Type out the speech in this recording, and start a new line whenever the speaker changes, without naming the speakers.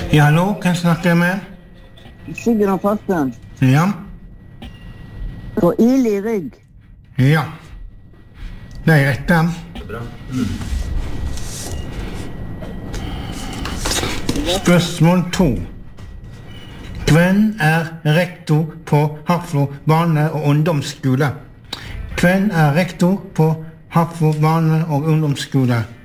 Ja, hallo, hvem snakker jeg med?
Sigrun Fasten.
Ja,
På Ili rygg.
ja. Det er rett da. Spørsmål 2. Hvem er rektor på Hafrslo barne- og ungdomsskole? Hvem er rektor på Hafrslo barne- og ungdomsskole?